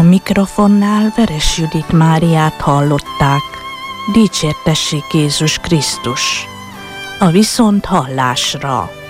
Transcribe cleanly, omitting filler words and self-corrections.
mikrofonnál Veres Judit Máriát hallották. Dicsértessék Jézus Krisztus! A viszonthallásra!